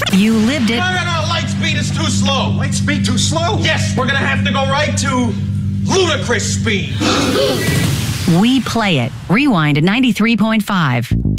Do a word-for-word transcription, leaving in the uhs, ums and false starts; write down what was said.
You lived it. No, no, no, light speed is too slow. Light speed too slow? Yes, we're gonna have to go right to ludicrous speed. We play it. Rewind at ninety-three point five.